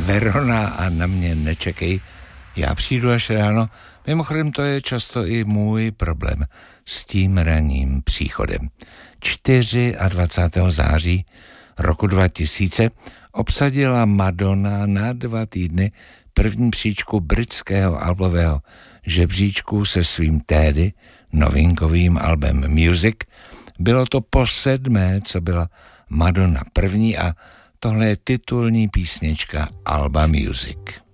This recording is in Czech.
Verona a Na mě nečekej, já přijdu až ráno. Mimochodem to je často i můj problém s tím ranním příchodem. 24. září roku 2000 obsadila Madonna na 2 týdny první příčku britského albového žebříčku se svým tehdy novinkovým albem Music. Bylo to po 7., co byla Madonna první, a tohle je titulní písnička alba Music.